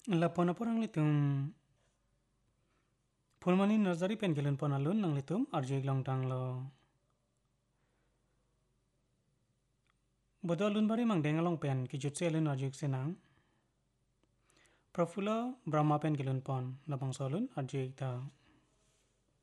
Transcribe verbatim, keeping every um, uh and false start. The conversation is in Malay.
Lapon apa orang litum Fulmani nursery pen gelun pon alun nang litum arjig long tang lo. Bodo alun bari mang deng along pen ki jutse alun arjig senang. Prafulo Brahma pen gelun pon labang solun arjig ta.